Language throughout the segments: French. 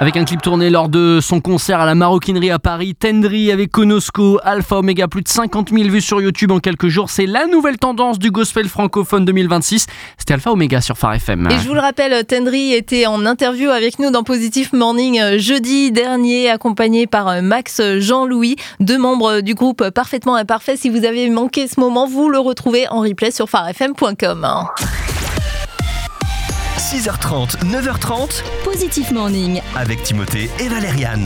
avec un clip tourné lors de son concert à la Maroquinerie à Paris. Tendry avec Konosko, Alpha Omega, plus de 50 000 vues sur YouTube en quelques jours. C'est la nouvelle tendance du gospel francophone 2026. C'était Alpha Omega sur Phare FM. Et je vous le rappelle, Tendry était en interview avec nous dans Positive Morning jeudi dernier, accompagné par Max Jean-Louis, deux membres du groupe Parfaitement Imparfait. Si vous avez manqué ce moment, vous le retrouvez en replay sur pharefm.com. 6h30, 9h30, Positive Morning avec Timothée et Valériane.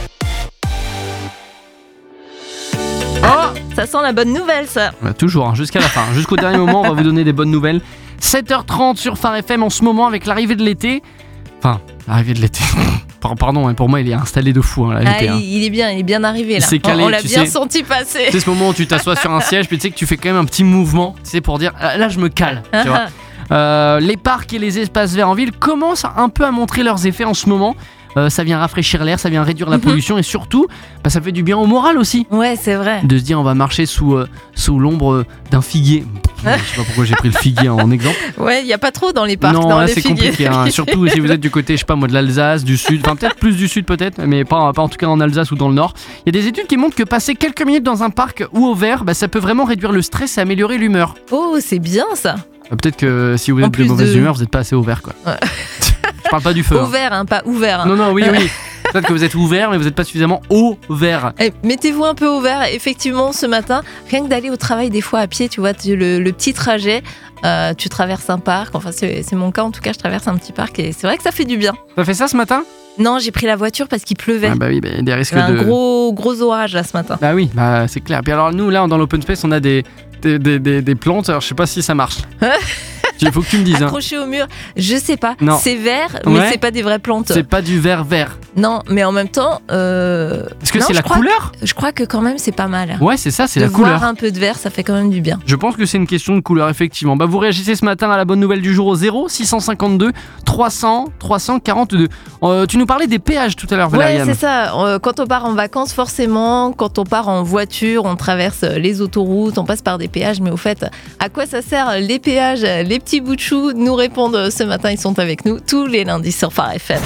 Oh, ça sent la bonne nouvelle, ça. Toujours, jusqu'à la fin. Jusqu'au dernier moment, on va vous donner des bonnes nouvelles. 7h30 sur Phare FM en ce moment avec l'arrivée de l'été. Enfin, l'arrivée de l'été. Pardon, pour moi, il est installé de fou. L'été, il est bien arrivé là. C'est calé, on l'a bien senti passer. C'est ce moment où tu t'assois sur un siège, puis tu sais que tu fais quand même un petit mouvement, tu sais, pour dire là, je me cale. Tu vois. Les parcs et les espaces verts en ville commencent un peu à montrer leurs effets en ce moment. Ça vient rafraîchir l'air, ça vient réduire la pollution et surtout, ça fait du bien au moral aussi. Ouais, c'est vrai. De se dire, on va marcher sous l'ombre d'un figuier. Je sais pas pourquoi j'ai pris le figuier en exemple. Ouais, il n'y a pas trop dans les parcs. Non, dans là les c'est figuiers. compliqué. Surtout si vous êtes du côté, je sais pas moi, de l'Alsace, du sud, enfin peut-être plus du sud peut-être, mais pas en tout cas en Alsace ou dans le nord. Il y a des études qui montrent que passer quelques minutes dans un parc ou au vert, ça peut vraiment réduire le stress et améliorer l'humeur. Oh, c'est bien ça. Peut-être que si vous êtes de mauvaise humeur, vous n'êtes pas assez au vert quoi. Ouais. Je parle pas du feu. Au vert, pas ouvert. Non, oui. Peut-être que vous êtes ouvert, mais vous n'êtes pas suffisamment au vert. Mettez-vous un peu au vert. Effectivement, ce matin, rien que d'aller au travail des fois à pied, tu vois, le petit trajet, tu traverses un parc. Enfin, c'est mon cas, en tout cas, je traverse un petit parc et c'est vrai que ça fait du bien. T'as fait ça ce matin ? Non, j'ai pris la voiture parce qu'il pleuvait. Ah bah oui, il y a des risques un gros orage là ce matin. Bah oui, c'est clair. Puis alors nous, là, dans l'open space, on a des plantes. Alors je sais pas si ça marche. Il faut que tu me dises. Accroché au mur, je sais pas. Non. C'est vert, mais c'est pas des vraies plantes. C'est pas du vert. Non, mais en même temps. Est-ce que c'est la couleur ? Je crois que quand même c'est pas mal. Ouais, c'est ça, c'est la couleur. Voir un peu de vert, ça fait quand même du bien. Je pense que c'est une question de couleur, effectivement. Vous réagissez ce matin à la bonne nouvelle du jour au 0652 300 342. Tu nous parlais des péages tout à l'heure, Valériane. Ouais, c'est ça. Quand on part en vacances, forcément, quand on part en voiture, on traverse les autoroutes, on passe par des péages. Mais au fait, à quoi ça sert les péages ? Les petits bouts de chou nous répondent ce matin. Ils sont avec nous tous les lundis sur Phare FM.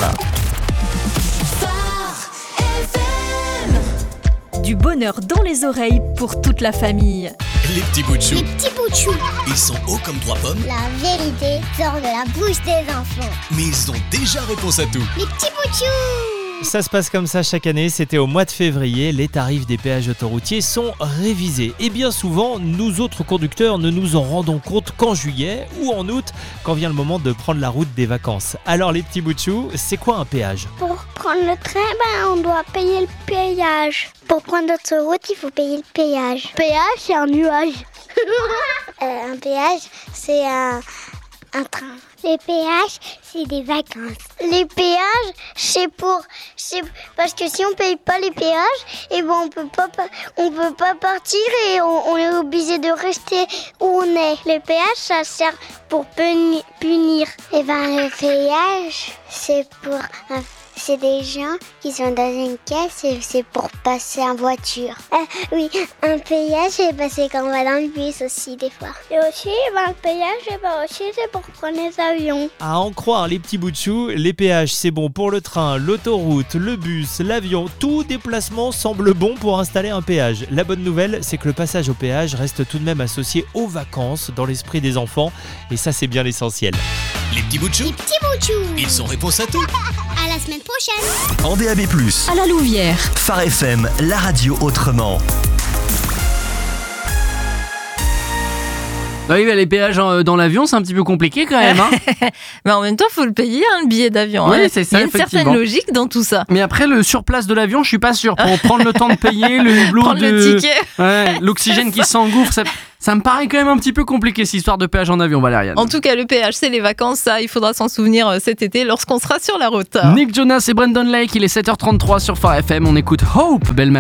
Du bonheur dans les oreilles pour toute la famille. Les petits bouts de chou. Les petits bouts de chou. Ils sont hauts comme 3 pommes. La vérité sort de la bouche des enfants. Mais ils ont déjà réponse à tout. Les petits bouts de chou. Ça se passe comme ça chaque année, c'était au mois de février, les tarifs des péages autoroutiers sont révisés. Et bien souvent, nous autres conducteurs ne nous en rendons compte qu'en juillet ou en août, quand vient le moment de prendre la route des vacances. Alors les petits bouts de chou, c'est quoi un péage ? Pour prendre le train, on doit payer le péage. Pour prendre l'autoroute, il faut payer le péage. Péage, c'est un nuage. Un péage, c'est un train. Les péages, c'est des vacances. Les péages, c'est parce que si on paye pas les péages, on peut pas partir et on est obligé de rester où on est. Le péage, ça sert pour punir. Le péage, c'est des gens qui sont dans une caisse et c'est pour passer en voiture. Oui, un péage, c'est quand on va dans le bus aussi des fois. Et aussi, le péage, c'est pour prendre les avions. À en croire les petits bouts de chou, les péages c'est bon pour le train, l'autoroute, le bus, l'avion. Tout déplacement semble bon pour installer un péage. La bonne nouvelle, c'est que le passage au péage reste tout de même associé aux vacances dans l'esprit des enfants. Et ça, c'est bien l'essentiel. Les petits bouts de chou. Les petits bouts de chou. Ils sont réponse à tout. À la semaine prochaine. En DAB+, À la Louvière. Phare FM, la radio autrement. Oui, les péages dans l'avion, c'est un petit peu compliqué quand même. Mais en même temps, il faut le payer, le billet d'avion. Oui, c'est ça, il y a une certaine logique dans tout ça. Mais après, le surplace de l'avion, je suis pas sûr. Pour prendre le temps de payer, le hublot prendre le ticket. L'oxygène qui s'engouffre, ça me paraît quand même un petit peu compliqué, cette histoire de péage en avion, Valériane. En tout cas, le péage, c'est les vacances. Ça, il faudra s'en souvenir cet été lorsqu'on sera sur la route. Nick Jonas et Brandon Lake, il est 7h33 sur Phare FM. On écoute Hope, belle